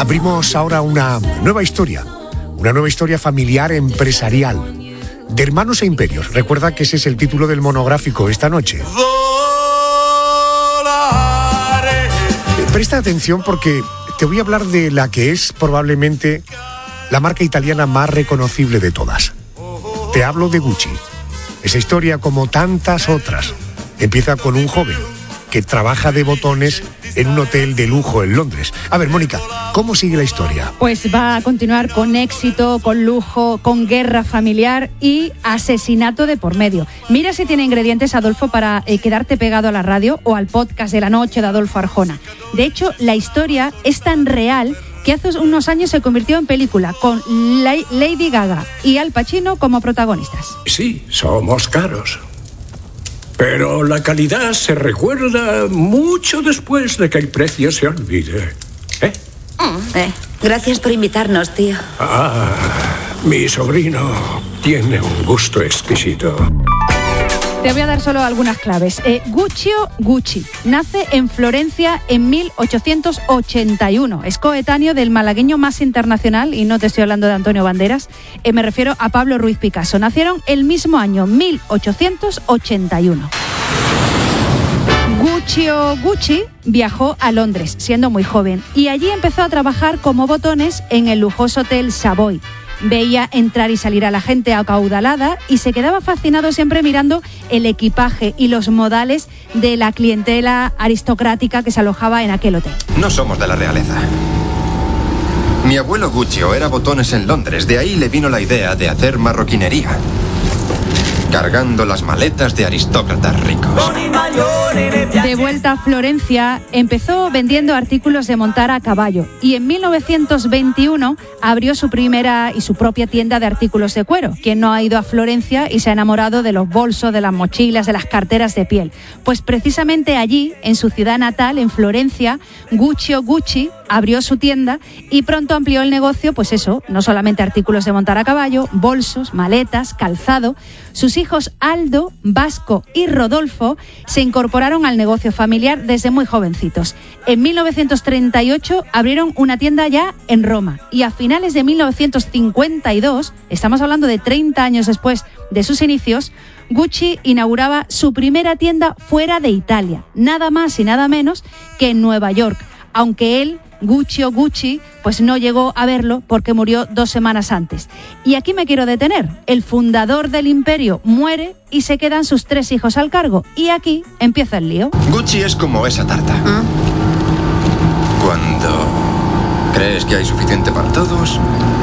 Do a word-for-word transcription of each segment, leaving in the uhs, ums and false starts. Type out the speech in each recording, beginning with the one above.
abrimos ahora una nueva historia, una nueva historia familiar empresarial, de hermanos e imperios. Recuerda que ese es el título del monográfico esta noche. Presta atención porque te voy a hablar de la que es probablemente la marca italiana más reconocible de todas. Te hablo de Gucci. Esa historia, como tantas otras, empieza con un joven que trabaja de botones en un hotel de lujo en Londres. A ver, Mónica, ¿cómo sigue la historia? Pues va a continuar con éxito, con lujo, con guerra familiar y asesinato de por medio. Mira si tiene ingredientes, Adolfo, para eh, quedarte pegado a la radio o al podcast de la noche de Adolfo Arjona. De hecho, la historia es tan real que hace unos años se convirtió en película, con Lady Gaga y Al Pacino como protagonistas. Sí, somos caros. Pero la calidad se recuerda mucho después de que el precio se olvide. ¿Eh? Mm, eh, gracias por invitarnos, tío. Ah, mi sobrino tiene un gusto exquisito. Te voy a dar solo algunas claves. Eh, Guccio Gucci nace en Florencia en mil ochocientos ochenta y uno. Es coetáneo del malagueño más internacional, y no te estoy hablando de Antonio Banderas, eh, me refiero a Pablo Ruiz Picasso. Nacieron el mismo año, mil ochocientos ochenta y uno. Guccio Gucci viajó a Londres siendo muy joven y allí empezó a trabajar como botones en el lujoso Hotel Savoy. Veía entrar y salir a la gente acaudalada y se quedaba fascinado siempre mirando el equipaje y los modales de la clientela aristocrática que se alojaba en aquel hotel. No somos de la realeza. Mi abuelo Guccio era botones en Londres, de ahí le vino la idea de hacer marroquinería, cargando las maletas de aristócratas ricos. De vuelta a Florencia, empezó vendiendo artículos de montar a caballo y en mil novecientos veintiuno abrió su primera y su propia tienda de artículos de cuero. ¿Quién no ha ido a Florencia y se ha enamorado de los bolsos, de las mochilas, de las carteras de piel? Pues precisamente allí, en su ciudad natal, en Florencia, Guccio Gucci abrió su tienda y pronto amplió el negocio, pues eso, no solamente artículos de montar a caballo, bolsos, maletas, calzado. Sus hijos Aldo, Vasco y Rodolfo se incorporaron al negocio familiar desde muy jovencitos. En mil novecientos treinta y ocho abrieron una tienda ya en Roma y a finales de mil novecientos cincuenta y dos, estamos hablando de treinta años después de sus inicios, Gucci inauguraba su primera tienda fuera de Italia, nada más y nada menos que en Nueva York, aunque él, Guccio Gucci, pues no llegó a verlo porque murió dos semanas antes. Y aquí me quiero detener. El fundador del imperio muere y se quedan sus tres hijos al cargo. Y aquí empieza el lío. Gucci es como esa tarta. ¿Ah? Cuando crees que hay suficiente para todos,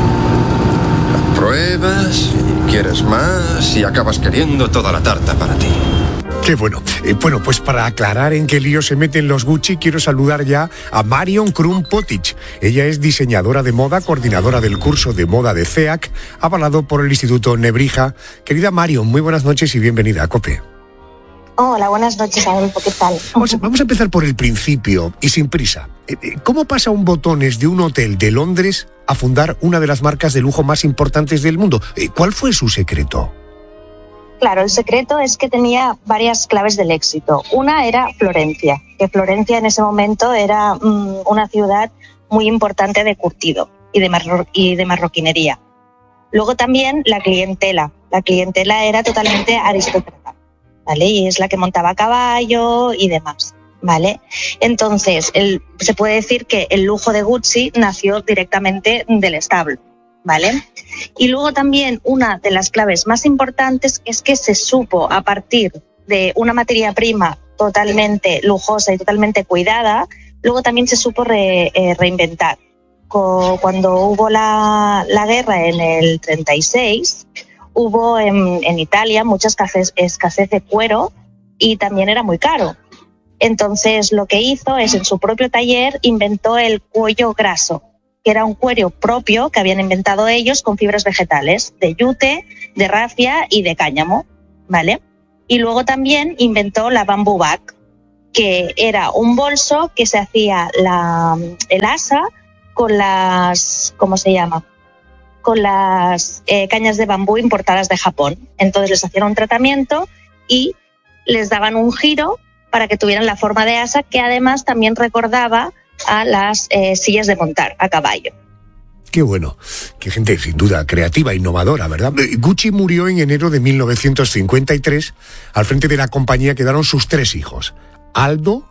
la pruebas y quieres más y acabas queriendo toda la tarta para ti. Qué bueno. Eh, bueno, pues para aclarar en qué lío se meten los Gucci, quiero saludar ya a Marion Krum-Potic. Ella es diseñadora de moda, coordinadora del curso de moda de C E A C, avalado por el Instituto Nebrija. Querida Marion, muy buenas noches y bienvenida a COPE. Hola, buenas noches, Adolfo, ¿qué tal? Vamos, vamos a empezar por el principio y sin prisa. ¿Cómo pasa un botones de un hotel de Londres a fundar una de las marcas de lujo más importantes del mundo? ¿Cuál fue su secreto? Claro, el secreto es que tenía varias claves del éxito. Una era Florencia, que Florencia en ese momento era mmm, una ciudad muy importante de curtido y de, marro- y de marroquinería. Luego también la clientela. La clientela era totalmente aristócrata, ¿vale? Y es la que montaba a caballo y demás, ¿vale? Entonces, el, se puede decir que el lujo de Gucci nació directamente del establo, ¿vale? Y luego también una de las claves más importantes es que se supo, a partir de una materia prima totalmente lujosa y totalmente cuidada, luego también se supo re, eh, reinventar. Co- cuando hubo la, la guerra en el treinta y seis, hubo en, en Italia mucha escasez, escasez de cuero y también era muy caro. Entonces lo que hizo es, en su propio taller, inventó el cuello graso, que era un cuero propio que habían inventado ellos con fibras vegetales, de yute, de rafia y de cáñamo, ¿vale? Y luego también inventó la bamboo bag, que era un bolso que se hacía la, el asa con las, ¿cómo se llama? Con las eh, cañas de bambú importadas de Japón. Entonces les hacían un tratamiento y les daban un giro para que tuvieran la forma de asa, que además también recordaba a las eh, sillas de montar a caballo. Qué bueno, qué gente sin duda creativa, innovadora, ¿verdad? Gucci murió en enero de mil novecientos cincuenta y tres. Al frente de la compañía quedaron sus tres hijos, Aldo,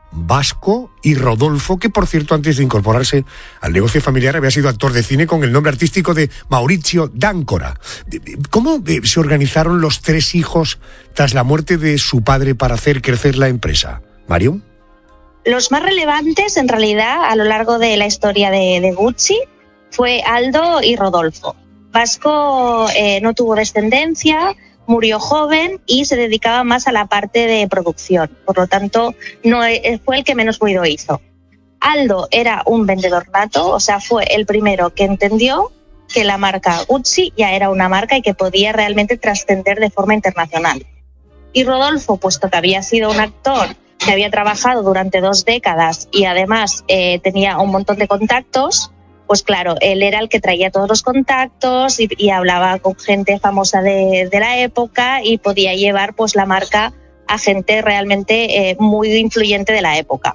Vasco y Rodolfo, que por cierto antes de incorporarse al negocio familiar había sido actor de cine con el nombre artístico de Maurizio D'Ancora. ¿Cómo se organizaron los tres hijos tras la muerte de su padre para hacer crecer la empresa? ¿Marion? Los más relevantes en realidad a lo largo de la historia de, de Gucci fue Aldo y Rodolfo. Vasco eh, no tuvo descendencia, murió joven y se dedicaba más a la parte de producción. Por lo tanto, no fue el que menos ruido hizo. Aldo era un vendedor nato, o sea, fue el primero que entendió que la marca Gucci ya era una marca y que podía realmente trascender de forma internacional. Y Rodolfo, puesto que había sido un actor que había trabajado durante dos décadas y además eh, tenía un montón de contactos, pues claro, él era el que traía todos los contactos y, y hablaba con gente famosa de, de la época y podía llevar pues la marca a gente realmente eh, muy influyente de la época.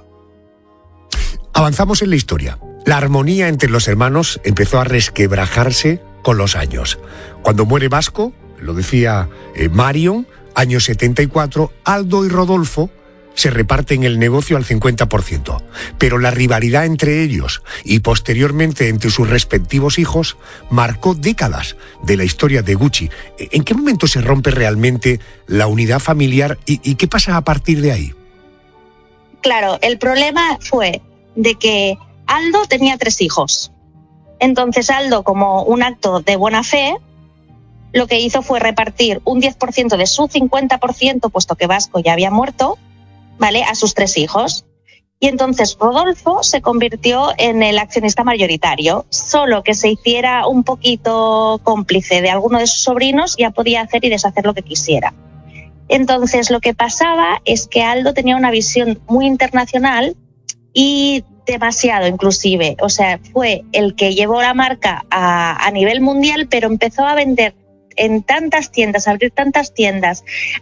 Avanzamos en la historia. La armonía entre los hermanos empezó a resquebrajarse con los años. Cuando muere Vasco, lo decía eh, Marion, año setenta y cuatro, Aldo y Rodolfo se reparten el negocio al cincuenta por ciento. Pero la rivalidad entre ellos y posteriormente entre sus respectivos hijos marcó décadas de la historia de Gucci. ¿En qué momento se rompe realmente la unidad familiar y, y qué pasa a partir de ahí? Claro, el problema fue de que Aldo tenía tres hijos. Entonces Aldo, como un acto de buena fe, lo que hizo fue repartir un diez por ciento de su cincuenta por ciento, puesto que Vasco ya había muerto, ¿vale?, a sus tres hijos. Y entonces Rodolfo se convirtió en el accionista mayoritario. Solo que se hiciera un poquito cómplice de alguno de sus sobrinos ya podía hacer y deshacer lo que quisiera. Entonces lo que pasaba es que Aldo tenía una visión muy internacional y demasiado inclusive. O sea, fue el que llevó la marca a, a nivel mundial, pero empezó a vender en tantas tiendas, a abrir tantas tiendas,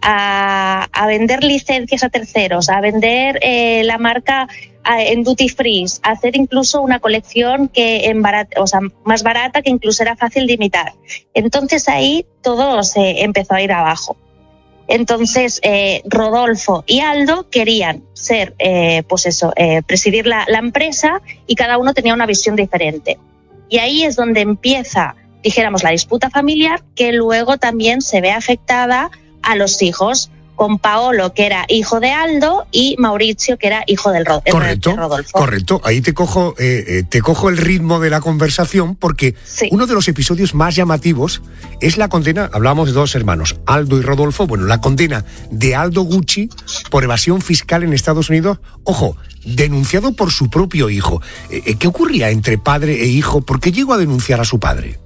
a, a vender licencias a terceros, a vender eh, la marca a, en duty free, a hacer incluso una colección que en barata, o sea, más barata, que incluso era fácil de imitar. Entonces ahí todo se empezó a ir abajo. Entonces eh, Rodolfo y Aldo querían ser, eh, pues eso, eh, presidir la, la empresa y cada uno tenía una visión diferente. Y ahí es donde empieza, dijéramos, la disputa familiar, que luego también se ve afectada a los hijos, con Paolo, que era hijo de Aldo, y Maurizio, que era hijo del Ro- correcto, de Rodolfo. Correcto, ahí te cojo, eh, eh, te cojo el ritmo de la conversación, porque sí, uno de los episodios más llamativos es la condena, hablábamos de dos hermanos, Aldo y Rodolfo, bueno, la condena de Aldo Gucci por evasión fiscal en Estados Unidos, ojo, denunciado por su propio hijo. Eh, ¿Qué ocurría entre padre e hijo? ¿Por qué llegó a denunciar a su padre?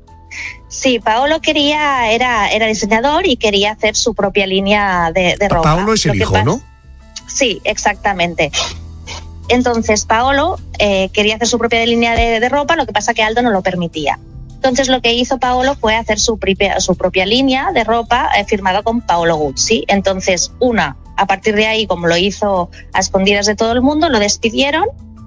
Sí, Paolo quería, era, era diseñador y quería hacer su propia línea de, de ropa. Paolo es el hijo, pasa, ¿no? Sí, exactamente. Entonces Paolo eh, quería hacer su propia línea de, de ropa, lo que pasa que Aldo no lo permitía. Entonces lo que hizo Paolo fue hacer su propia, su propia línea de ropa eh, firmada con Paolo Gucci. Entonces, una, a partir de ahí, como lo hizo a escondidas de todo el mundo, lo despidieron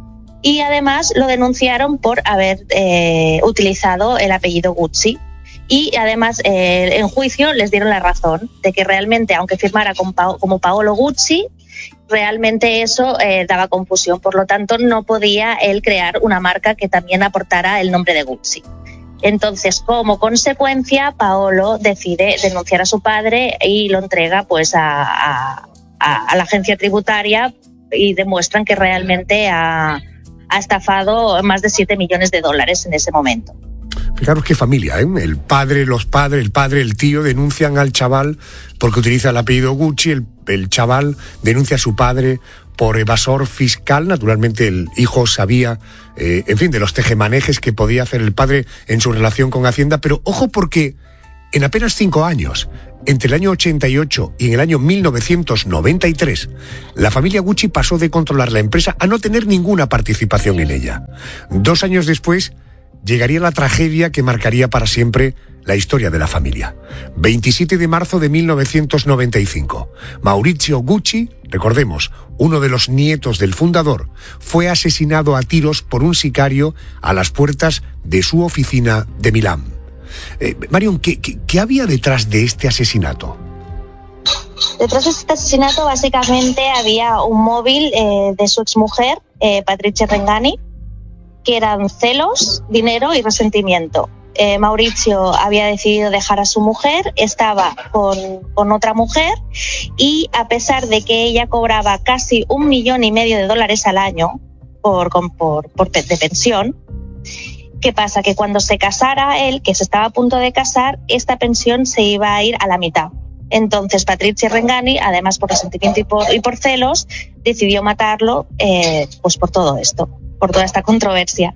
y además lo denunciaron por haber eh, utilizado el apellido Gucci. Y además eh, en juicio les dieron la razón de que realmente, aunque firmara con pa- como Paolo Gucci, realmente eso eh, daba confusión. Por lo tanto, no podía él crear una marca que también aportara el nombre de Gucci. Entonces, como consecuencia, Paolo decide denunciar a su padre y lo entrega pues a, a, a la agencia tributaria y demuestran que realmente ha, ha estafado más de siete millones de dólares en ese momento. Fijaros qué familia, ¿eh? El padre, los padres, el padre, el tío denuncian al chaval porque utiliza el apellido Gucci, el, el chaval denuncia a su padre por evasor fiscal. Naturalmente el hijo sabía, eh, en fin, de los tejemanejes que podía hacer el padre en su relación con Hacienda, pero ojo porque en apenas cinco años, entre el año ochenta y ocho y en el año mil novecientos noventa y tres, la familia Gucci pasó de controlar la empresa a no tener ninguna participación en ella. Dos años después, llegaría la tragedia que marcaría para siempre la historia de la familia. veintisiete de marzo de mil novecientos noventa y cinco. Maurizio Gucci, recordemos, uno de los nietos del fundador, fue asesinado a tiros por un sicario a las puertas de su oficina de Milán. Eh, Marion, ¿qué, qué, ¿qué había detrás de este asesinato? Detrás de este asesinato básicamente había un móvil eh, de su exmujer, eh, Patrizia Rengani, que eran celos, dinero y resentimiento. Eh, Maurizio había decidido dejar a su mujer, estaba con, con otra mujer y a pesar de que ella cobraba casi un millón y medio de dólares al año por, por, por de pensión, ¿qué pasa? Que cuando se casara él, que se estaba a punto de casar, esta pensión se iba a ir a la mitad. Entonces Patrizia Rengani, además por resentimiento y por, y por celos, decidió matarlo eh, pues por todo esto, por toda esta controversia.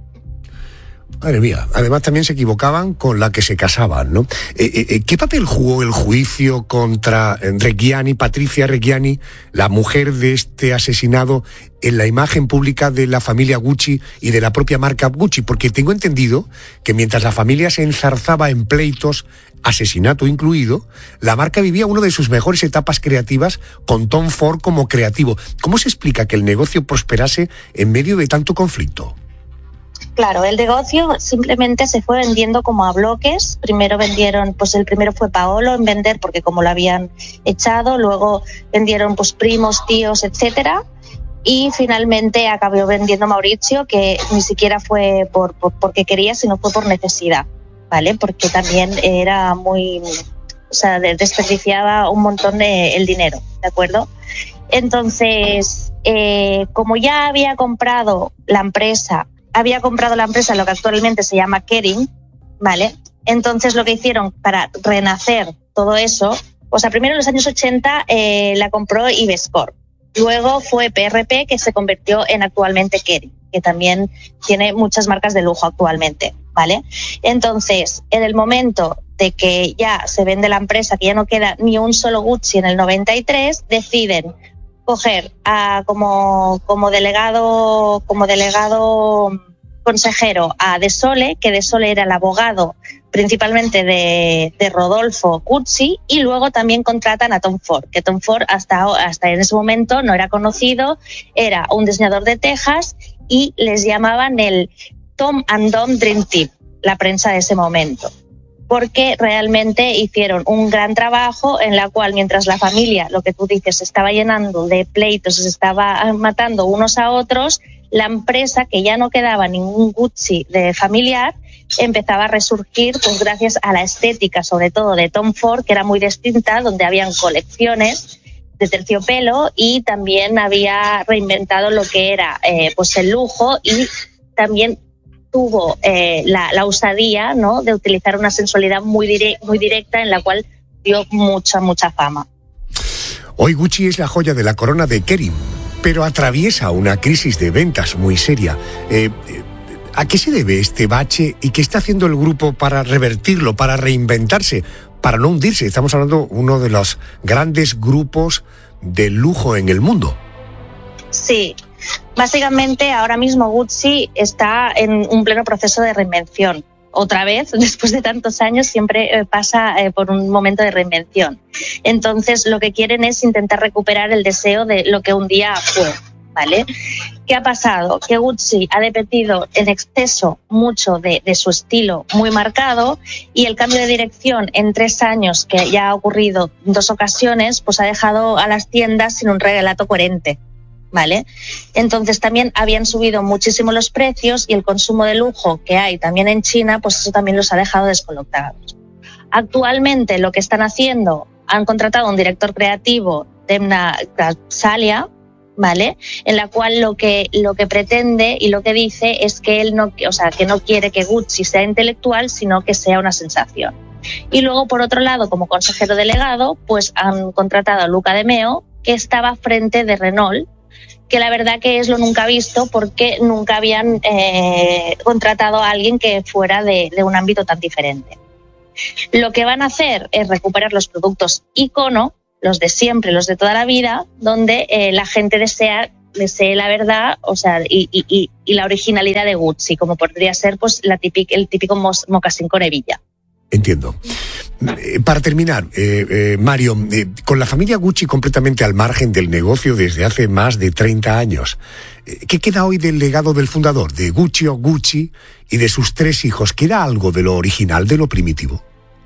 Madre mía, además también se equivocaban con la que se casaban, ¿no? Eh, eh, ¿Qué papel jugó el juicio contra Reggiani, Patrizia Reggiani, la mujer de este asesinado, en la imagen pública de la familia Gucci y de la propia marca Gucci? Porque tengo entendido que mientras la familia se enzarzaba en pleitos, asesinato incluido, la marca vivía una de sus mejores etapas creativas con Tom Ford como creativo. ¿Cómo se explica que el negocio prosperase en medio de tanto conflicto? Claro, el negocio simplemente se fue vendiendo como a bloques. Primero vendieron, pues el primero fue Paolo en vender porque como lo habían echado, luego vendieron pues primos, tíos, etcétera. Y finalmente acabó vendiendo Maurizio, que ni siquiera fue por, por porque quería, sino fue por necesidad, ¿vale? Porque también era muy, o sea, desperdiciaba un montón de el dinero, ¿de acuerdo? Entonces, eh, como ya había comprado la empresa, había comprado la empresa, lo que actualmente se llama Kering, ¿vale? Entonces lo que hicieron para renacer todo eso, o sea, primero en los años ochenta eh, la compró Ivescorp, luego fue P R P, que se convirtió en actualmente Kering, que también tiene muchas marcas de lujo actualmente, ¿vale? Entonces, en el momento de que ya se vende la empresa, que ya no queda ni un solo Gucci en el noventa y tres, deciden coger a, como, como delegado como delegado consejero a De Sole, que De Sole era el abogado principalmente de, de Rodolfo Gucci, y luego también contratan a Tom Ford, que Tom Ford hasta, hasta en ese momento no era conocido, era un diseñador de Texas y les llamaban el Tom and Dom Dream Team, la prensa de ese momento, porque realmente hicieron un gran trabajo en la cual mientras la familia, lo que tú dices, se estaba llenando de pleitos, se estaba matando unos a otros, la empresa, que ya no quedaba ningún Gucci de familiar, empezaba a resurgir pues gracias a la estética, sobre todo de Tom Ford, que era muy distinta, donde habían colecciones de terciopelo y también había reinventado lo que era eh, pues el lujo, y también tuvo eh, la, la osadía, ¿no?, de utilizar una sensualidad muy, dire- muy directa, en la cual dio mucha, mucha fama. Hoy Gucci es la joya de la corona de Kering, pero atraviesa una crisis de ventas muy seria. Eh, ¿A qué se debe este bache y qué está haciendo el grupo para revertirlo, para reinventarse, para no hundirse? Estamos hablando de uno de los grandes grupos de lujo en el mundo. Sí. Básicamente, ahora mismo Gucci está en un pleno proceso de reinvención. Otra vez, después de tantos años, siempre eh, pasa eh, por un momento de reinvención. Entonces, lo que quieren es intentar recuperar el deseo de lo que un día fue, ¿vale? ¿Qué ha pasado? Que Gucci ha dependido en exceso mucho de, de su estilo muy marcado, y el cambio de dirección en tres años, que ya ha ocurrido en dos ocasiones, pues ha dejado a las tiendas sin un relato coherente, ¿vale? Entonces también habían subido muchísimo los precios, y el consumo de lujo que hay también en China, pues eso también los ha dejado descolocados. Actualmente lo que están haciendo, han contratado a un director creativo, Demna Gvasalia, ¿vale? En la cual lo que lo que pretende y lo que dice es que él no, o sea, que no quiere que Gucci sea intelectual, sino que sea una sensación. Y luego, por otro lado, como consejero delegado, pues han contratado a Luca De Meo, que estaba frente de Renault, que la verdad que es lo nunca visto, porque nunca habían eh, contratado a alguien que fuera de, de un ámbito tan diferente. Lo que van a hacer es recuperar los productos icono, los de siempre, los de toda la vida, donde eh, la gente desea le sé la verdad, o sea, y, y, y la originalidad de Gucci, como podría ser pues la típica, el típico mos, mocasín con hebilla. Entiendo. Eh, para terminar, eh, eh, Mario, eh, con la familia Gucci completamente al margen del negocio desde hace más de treinta años, eh, ¿qué queda hoy del legado del fundador, de Guccio Gucci y de sus tres hijos? ¿Queda algo de lo original, de lo primitivo?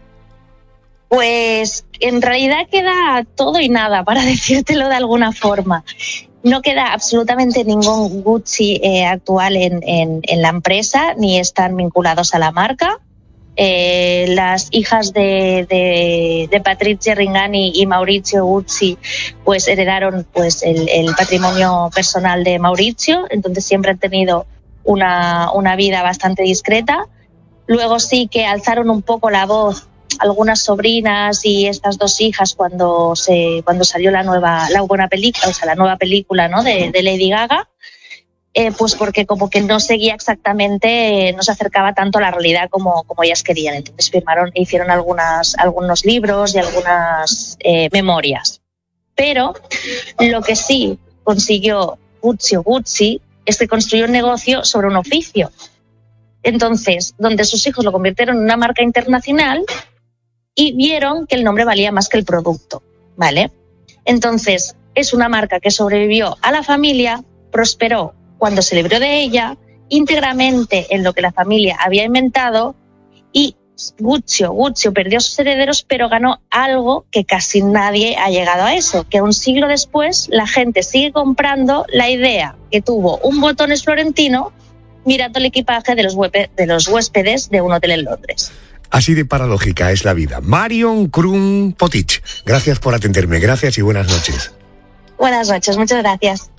Pues en realidad queda todo y nada, para decírtelo de alguna forma. No queda absolutamente ningún Gucci eh, actual en, en, en la empresa, ni están vinculados a la marca. Eh, las hijas de, de, de Patrizia Ringani y Maurizio Gucci pues heredaron pues el, el patrimonio personal de Maurizio, entonces siempre han tenido una, una vida bastante discreta. Luego sí que alzaron un poco la voz algunas sobrinas y estas dos hijas cuando se cuando salió la nueva la buena película, o sea, la nueva película, ¿no?, de, de Lady Gaga. Eh, pues porque como que no seguía exactamente, eh, no se acercaba tanto a la realidad como, como ellas querían. Entonces firmaron e hicieron algunas, algunos libros y algunas eh, memorias. Pero lo que sí consiguió Guccio Gucci es que construyó un negocio sobre un oficio. Entonces, donde sus hijos lo convirtieron en una marca internacional y vieron que el nombre valía más que el producto, ¿vale? Entonces, es una marca que sobrevivió a la familia, prosperó cuando se libró de ella, íntegramente en lo que la familia había inventado, y Guccio, Guccio perdió a sus herederos, pero ganó algo que casi nadie ha llegado a eso, que un siglo después la gente sigue comprando la idea que tuvo un botones florentino mirando el equipaje de los, huépe, de los huéspedes de un hotel en Londres. Así de paradójica es la vida. Marion Krum Potich, gracias por atenderme, gracias y buenas noches. Buenas noches, muchas gracias.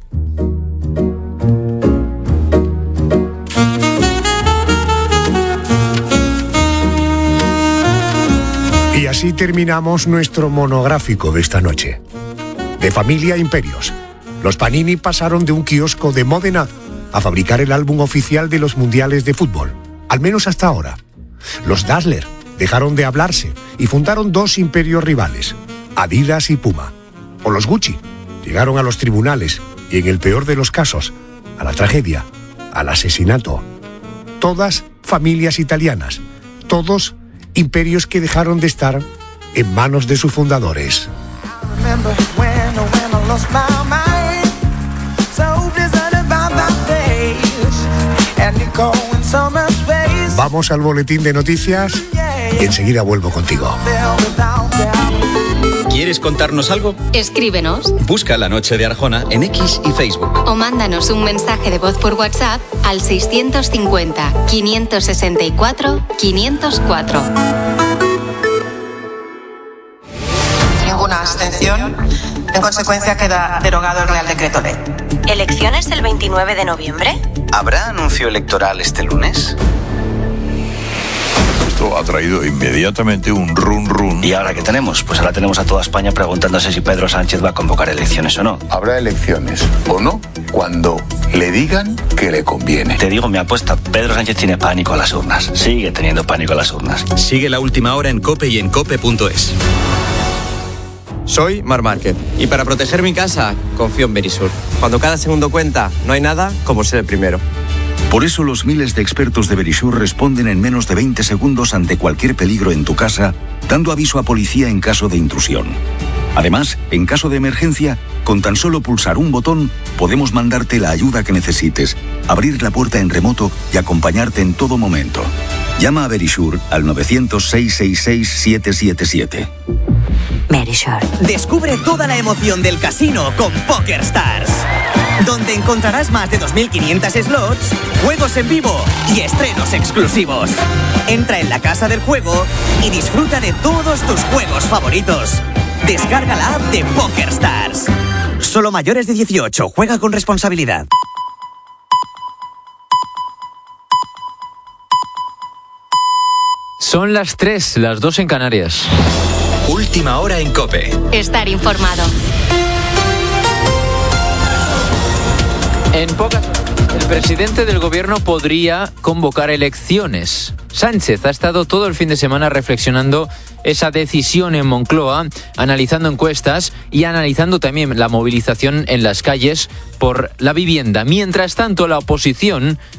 Y así terminamos nuestro monográfico de esta noche. De familia a imperios, los Panini pasaron de un kiosco de Módena a fabricar el álbum oficial de los mundiales de fútbol, al menos hasta ahora. Los Dassler dejaron de hablarse y fundaron dos imperios rivales, Adidas y Puma. O los Gucci llegaron a los tribunales y, en el peor de los casos, a la tragedia, al asesinato. Todas familias italianas, todos imperios que dejaron de estar en manos de sus fundadores. Vamos al boletín de noticias y enseguida vuelvo contigo. ¿Quieres contarnos algo? Escríbenos. Busca La Noche de Arjona en X y Facebook. O mándanos un mensaje de voz por WhatsApp al seiscientos cincuenta, quinientos sesenta y cuatro, quinientos cuatro. Ninguna abstención. En consecuencia, queda derogado el Real Decreto Ley. ¿Elecciones el veintinueve de noviembre? ¿Habrá anuncio electoral este lunes? Esto ha traído inmediatamente un run run. ¿Y ahora qué tenemos? Pues ahora tenemos a toda España preguntándose si Pedro Sánchez va a convocar elecciones o no. Habrá elecciones o no cuando le digan que le conviene. Te digo mi apuesta, Pedro Sánchez tiene pánico a las urnas. Sigue teniendo pánico a las urnas. Sigue La Última Hora en COPE y en cope punto es. Soy Marc Márquez y para proteger mi casa confío en Verisur. Cuando cada segundo cuenta, no hay nada como ser el primero. Por eso los miles de expertos de Verisur responden en menos de veinte segundos ante cualquier peligro en tu casa, dando aviso a policía en caso de intrusión. Además, en caso de emergencia, con tan solo pulsar un botón, podemos mandarte la ayuda que necesites, abrir la puerta en remoto y acompañarte en todo momento. Llama a Verisur al novecientos, seiscientos sesenta y seis, siete siete siete. Verisur. Descubre toda la emoción del casino con PokerStars, donde encontrarás más de dos mil quinientos slots, juegos en vivo y estrenos exclusivos. Entra en la casa del juego y disfruta de todos tus juegos favoritos. Descarga la app de PokerStars. Solo mayores de dieciocho. Juega con responsabilidad. Son las tres, las dos en Canarias. Última Hora en COPE. Estar informado. En pocas horas, el presidente del gobierno podría convocar elecciones. Sánchez ha estado todo el fin de semana reflexionando esa decisión en Moncloa, analizando encuestas y analizando también la movilización en las calles por la vivienda. Mientras tanto, la oposición